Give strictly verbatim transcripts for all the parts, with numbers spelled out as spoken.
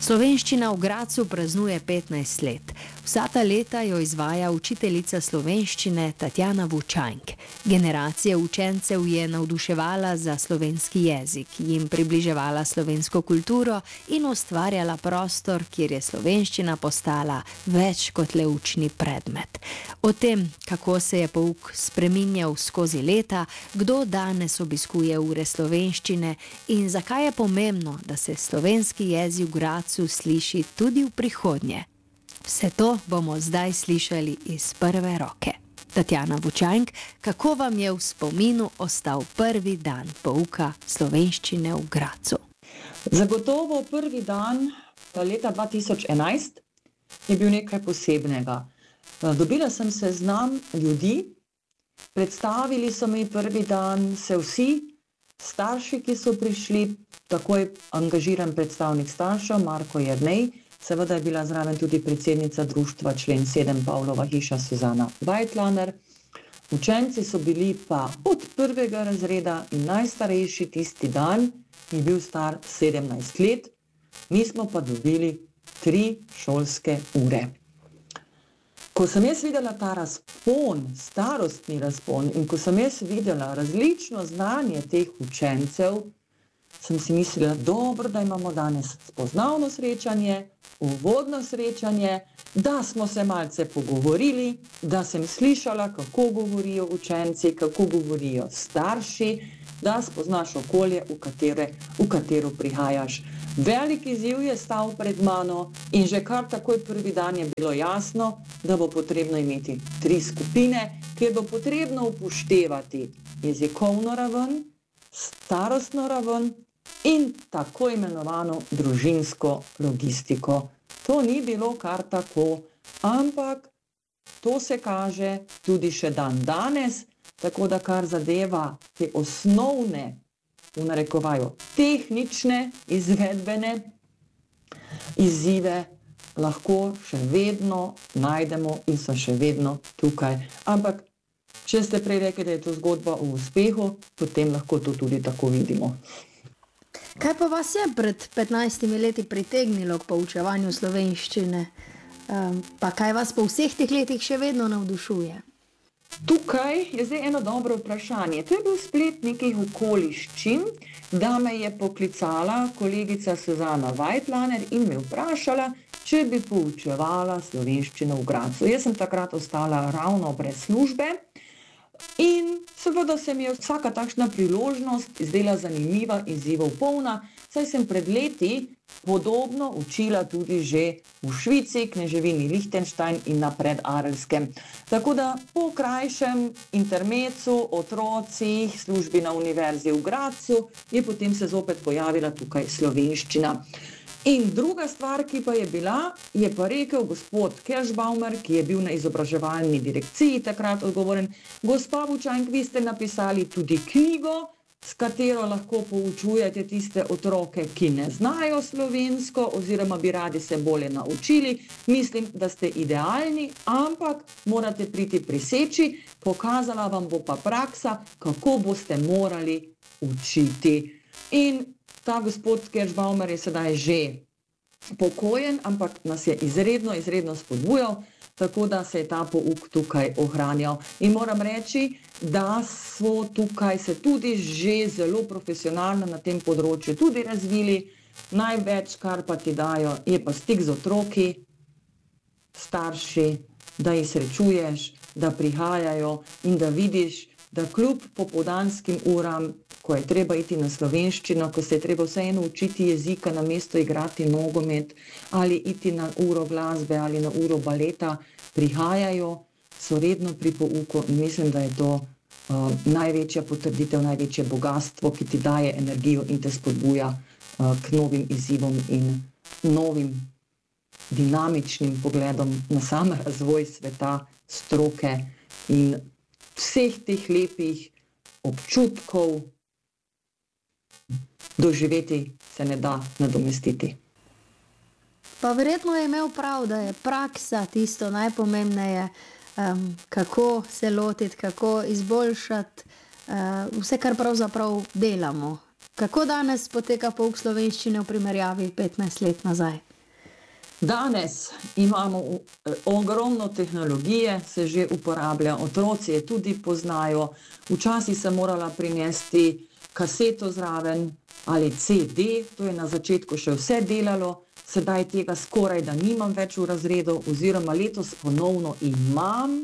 Slovenščina v Gradcu praznuje petnajst let. Vsa ta leta jo izvaja učiteljica slovenščine Tatjana Vučanjk. Generacije učencev je navduševala za slovenski jezik, jim približevala slovensko kulturo in ustvarjala prostor, kjer je slovenščina postala več kot le učni predmet. O tem, kako se je pouk spreminjal skozi leta, kdo danes obiskuje ure slovenščine in zakaj je pomembno, da se slovenski jezik v Gradcu sliši tudi v prihodnje. Vse to bomo zdaj slišali iz prve roke. Tatjana Vučanjk, kako vam je v spominu ostal prvi dan pouka slovenščine v Gradcu? Zagotovo prvi dan leta dva tisoč enajst je bil nekaj posebnega. Dobila sem seznam ljudi, predstavili so mi prvi dan se vsi starši, ki so prišli, takoj angažiran predstavnik staršev, Marko Jernej, seveda je bila zraven tudi predsednica društva člen sedem Pavlova hiša Suzana Weitlaner. Učenci so bili pa od prvega razreda in najstarejši tisti dan je bil star sedemnajst let, mi smo pa dobili tri šolske ure. Ko sem jaz videla ta razpon, starostni razpon in ko sem jaz videla različno znanje teh učencev, sem si mislila, dobro, da imamo danes spoznavno srečanje, uvodno srečanje, da smo se malce pogovorili, da sem slišala, kako govorijo učenci, kako govorijo starši, da spoznaš okolje, v, katere, v katero prihajaš. Velik izziv je stal pred mano in že kar takoj prvi dan je bilo jasno, da bo potrebno imeti tri skupine, kjer bo potrebno upoštevati jezikovno raven, starostno raven in tako imenovano družinsko logistiko. To ni bilo kar tako, ampak to se kaže tudi še dan danes, tako da kar zadeva te osnovne, v narekovaju, tehnične, izvedbene izzive, lahko še vedno najdemo in so še vedno tukaj. Ampak, če ste prej rekli, da je to zgodba o uspehu, potem lahko to tudi tako vidimo. Kaj pa vas je pred petnajstimi leti pritegnilo k poučevanju slovenščine? Um, pa kaj vas po vseh teh letih še vedno navdušuje? Tukaj je zdaj eno dobro vprašanje. To je bil splet nekih okoliščin, da me je poklicala kolegica Suzana Weitlaner in me vprašala, če bi poučevala slovenščino v Gradcu. Jaz sem takrat ostala ravno brez službe in seveda se mi je vsaka takšna priložnost zdela zanimiva, izzivov polna, saj sem pred leti podobno učila tudi že v Švici, Kneževini Lichtenstein in na Predarelskem. Tako da po krajšem intermecu, otrocih, službi na univerzi v Gradcu, je potem se zopet pojavila tukaj slovenščina. In druga stvar, ki pa je bila, je pa rekel gospod Kerschbaumer, ki je bil na izobraževalni direkciji takrat odgovoren, gospa Vučanjk, vi ste napisali tudi knjigo, s katero lahko poučujete tiste otroke, ki ne znajo slovensko oziroma bi radi se bolje naučili. Mislim, da ste idealni, ampak morate priti priseči, pokazala vam bo pa praksa, kako boste morali učiti. In ta gospod Kerschbaumer je sedaj že pokojen, ampak nas je izredno, izredno spodbujal, tako da se je ta pouk tukaj ohranjal. In moram reči, da so tukaj se tudi že zelo profesionalno na tem področju tudi razvili. Največ, kar pa ti dajo, je pa stik z otroki, starši, da jih srečuješ, da prihajajo in da vidiš, da kljub popoldanskim uram, ko je treba iti na slovenščino, ko se je treba vseeno učiti jezika namesto igrati nogomet ali iti na uro glasbe ali na uro baleta, prihajajo, so redno pri pouku in mislim, da je to uh, največja potrditev, največje bogatstvo, ki ti daje energijo in te spodbuja uh, k novim izzivom in novim dinamičnim pogledom na sam razvoj sveta, stroke in vseh teh lepih občutkov, doživeti se ne da nadomestiti. Pa verjetno je imel prav, da je praksa tisto najpomembneje, um, kako se lotiti, kako izboljšati uh, vse, kar pravzaprav delamo. Kako danes poteka pouk slovenščine v primerjavi petnajst let nazaj? Danes imamo ogromno tehnologije, se že uporablja, otroci je tudi poznajo. Včasih sem morala prinesti kaseto zraven ali ce de, to je na začetku še vse delalo, sedaj tega skoraj da nimam več v razredu, oziroma letos ponovno imam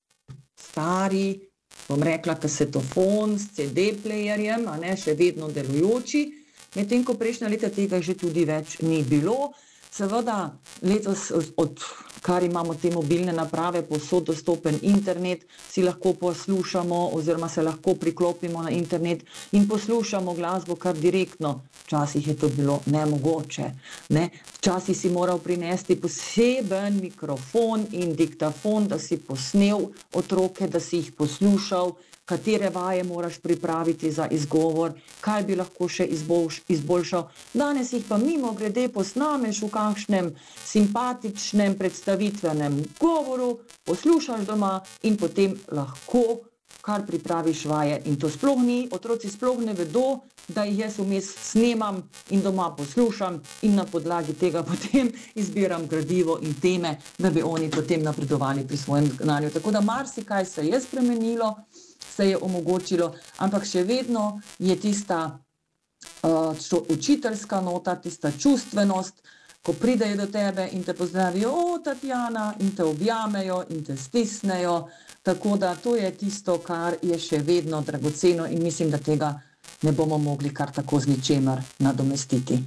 stari, bom rekla, kasetofon s ce de-playerjem, a ne, še vedno delujoči, medtem ko prejšnja leta tega že tudi več ni bilo. Seveda, letos, od kar imamo te mobilne naprave, povsod dostopen internet, si lahko poslušamo oziroma se lahko priklopimo na internet in poslušamo glasbo kar direktno. Včasih je to bilo nemogoče, ne. Včasih si moral prinesti poseben mikrofon in diktafon, da si posnel otroke, da si jih poslušal, katere vaje moraš pripraviti za izgovor, kaj bi lahko še izboljšal. Danes jih pa mimogrede posnameš v kakšnem simpatičnem predstavitvenem govoru, poslušaš doma in potem lahko kar pripraviš vaje. In to sploh ni, otroci sploh ne vedo, da jih jaz vmes snemam in doma poslušam in na podlagi tega potem izbiram gradivo in teme, da bi oni potem napredovali pri svojem znanju. Tako da marsikaj se je spremenilo, se je omogočilo, ampak še vedno je tista uh, učiteljska nota, tista čustvenost, ko pridejo do tebe in te pozdravijo, o, Tatjana, in te objamejo in te stisnejo, tako da to je tisto, kar je še vedno dragoceno in mislim, da tega ne bomo mogli kar tako z ničemer nadomestiti.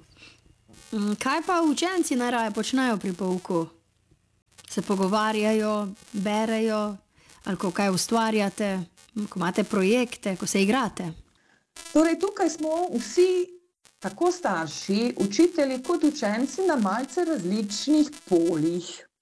Kaj pa učenci najraje počnejo pri pouku? Se pogovarjajo, berejo, ali ko kaj ustvarjate, ko imate projekte, ko se igrate? Torej, tukaj smo vsi, tako starši, učitelji kot učenci, na malce različnih poljih.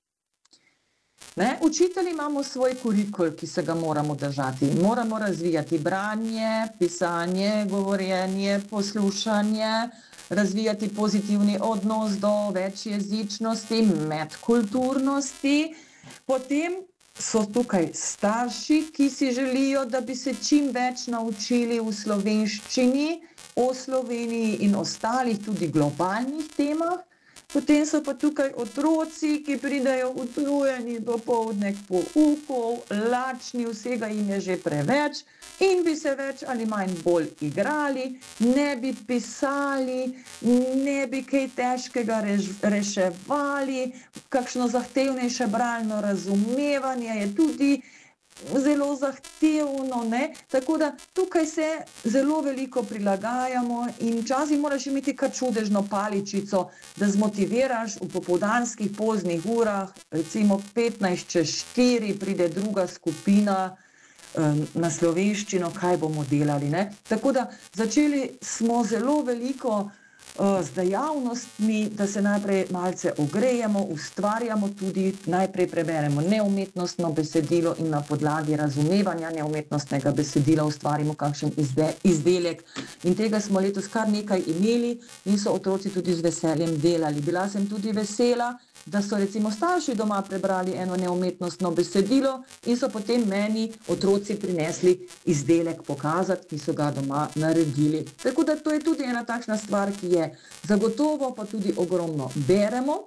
Ne, učitelji imamo svoj kurikul, ki se ga moramo držati. Moramo razvijati branje, pisanje, govorjenje, poslušanje, razvijati pozitivni odnos do večjezičnosti, medkulturnosti. Potem so tukaj starši, ki si želijo, da bi se čim več naučili v slovenščini, o Sloveniji in ostalih tudi globalnih temah. Potem so pa tukaj otroci, ki pridejo utrujeni dopoldne k pouku, lačni, vsega jim je že preveč in bi se več ali manj bolj igrali, ne bi pisali, ne bi kaj težkega reševali, kakšno zahtevnejše bralno razumevanje je tudi zelo zahtevno, ne, tako da tukaj se zelo veliko prilagajamo in včasih moraš imeti kar čudežno paličico, da zmotiviraš v popoldanskih poznih urah, recimo petnajst čez štiri pride druga skupina na slovenščino, kaj bomo delali, ne. Tako da začeli smo zelo veliko z dejavnostmi, da se najprej malce ogrejemo, ustvarjamo tudi, najprej preberemo neumetnostno besedilo in na podlagi razumevanja neumetnostnega besedila ustvarimo kakšen izdelek. In tega smo letos kar nekaj imeli in so otroci tudi z veseljem delali. Bila sem tudi vesela, da so recimo starši doma prebrali eno neumetnostno besedilo in so potem meni otroci prinesli izdelek pokazati, ki so ga doma naredili. Tako da to je tudi ena takšna stvar, ki je zagotovo, pa tudi ogromno beremo,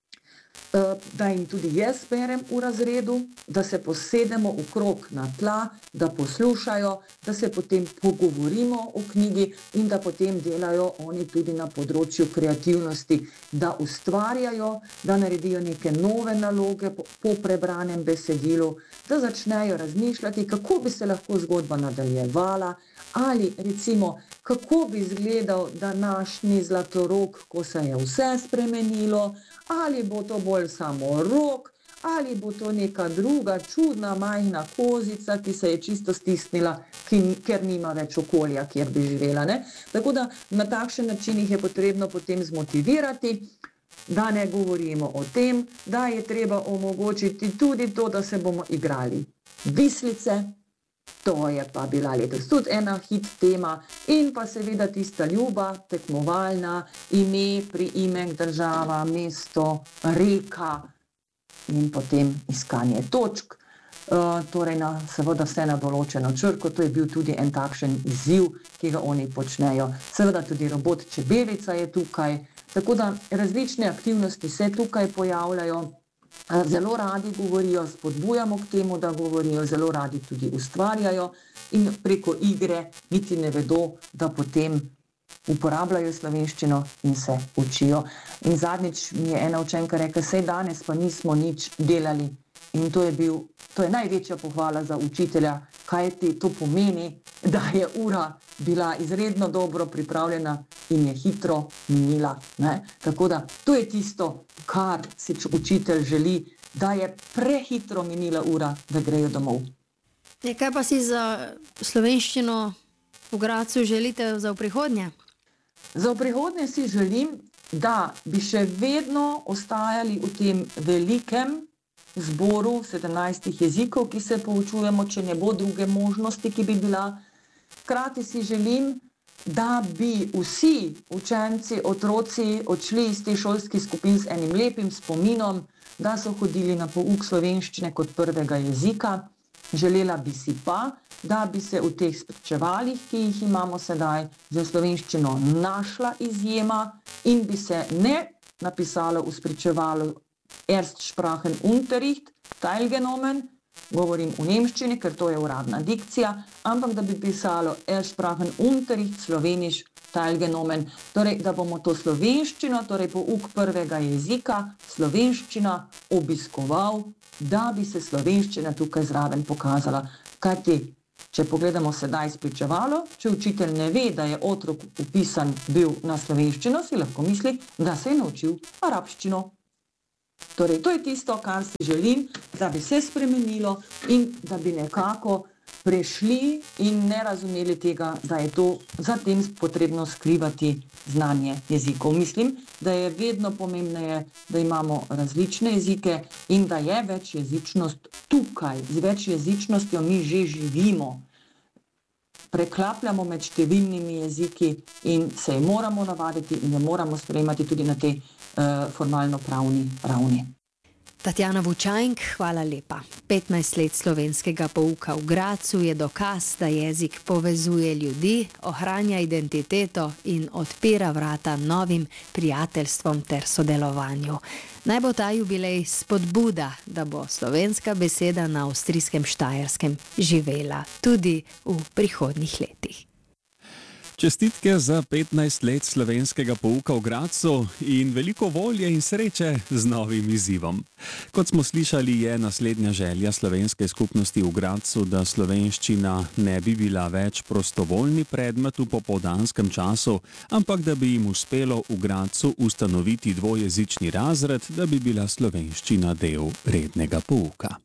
da jim tudi jaz berem v razredu, da se posedemo okrog na tla, da poslušajo, da se potem pogovorimo o knjigi in da potem delajo oni tudi na področju kreativnosti, da ustvarjajo, da naredijo neke nove naloge po prebranem besedilu, da začnejo razmišljati, kako bi se lahko zgodba nadaljevala, ali recimo, kako bi izgledal današnji Zlatorog, ko se je vse spremenilo, ali bo to bolj samo rok, ali bo to neka druga čudna majhna kozica, ki se je čisto stisnila, ki, ker nima več okolja, kjer bi živela, ne. Tako da na takšen način jih je potrebno potem zmotivirati, da ne govorimo o tem, da je treba omogočiti tudi to, da se bomo igrali vislice. To je pa bila letos tudi ena hit tema in pa seveda tista ljuba, tekmovalna, ime, priimek, država, mesto, reka in potem iskanje točk. Uh, torej na, seveda vse na določeno črko, to je bil tudi en takšen izziv, ki ga oni počnejo. Seveda tudi robot Čebelica je tukaj, Tako da različne aktivnosti se tukaj pojavljajo, zelo radi govorijo, spodbujamo k temu, da govorijo, zelo radi tudi ustvarjajo in preko igre niti ne vedo, da potem uporabljajo slovenščino in se učijo. In zadnjič mi je ena učenka rekla, saj danes pa nismo nič delali. In to je bil, to je največja pohvala za učitelja, kaj ti to pomeni, da je ura bila izredno dobro pripravljena in je hitro minila. Ne? Tako da to je tisto, kar si učitelj želi, da je prehitro minila ura, da grejo domov. Je, kaj pa si za slovenščino v Gradcu želite za v prihodnje? Za v prihodnje si želim, da bi še vedno ostajali v tem velikem zboru sedemnajstih jezikov, ki se poučujemo, če ne bo druge možnosti, ki bi bila. Hkrati si želim, da bi vsi učenci, otroci odšli iz te šolskih skupin z enim lepim spominom, da so hodili na pouk slovenščine kot prvega jezika. Želela bi si pa, da bi se v teh spričevalih, ki jih imamo sedaj, za slovenščino našla izjema in bi se ne napisalo v spričevalu Erstsprachenunterricht, teilgenommen, govorim v nemščini, ker to je uradna dikcija, ampak da bi pisalo Erstsprachenunterricht, sloveniš, teilgenommen, torej da bomo to slovenščino, torej pouk prvega jezika, slovenščina obiskoval, da bi se slovenščina tukaj zraven pokazala. Kajti, če pogledamo sedaj spričevalo, če učitelj ne ve, da je otrok upisan bil na slovenščino, si lahko misli, da se je naučil arabščino. Torej, to je tisto, kar si želim, da bi se spremenilo in da bi nekako prešli in ne razumeli tega, da je to zatem potrebno skrivati znanje jezikov. Mislim, da je vedno pomembneje, da imamo različne jezike in da je večjezičnost tukaj. Z večjezičnostjo mi že živimo. Preklapljamo med številnimi jeziki in se je moramo navaditi in je moramo sprejemati tudi na tej uh, formalno-pravni ravni. Tatjana Vučajnk, hvala lepa. petnajst let slovenskega pouka v Gradcu je dokaz, da jezik povezuje ljudi, ohranja identiteto in odpira vrata novim prijateljstvom ter sodelovanju. Naj bo ta jubilej spodbuda, da bo slovenska beseda na avstrijskem Štajerskem živela tudi v prihodnjih letih. Čestitke za petnajst let slovenskega pouka v Gradcu in veliko volje in sreče z novim izzivom. Kot smo slišali, je naslednja želja slovenske skupnosti v Gradcu, da slovenščina ne bi bila več prostovoljni predmet v popoldanskem času, ampak da bi jim uspelo v Gradcu ustanoviti dvojezični razred, da bi bila slovenščina del rednega pouka.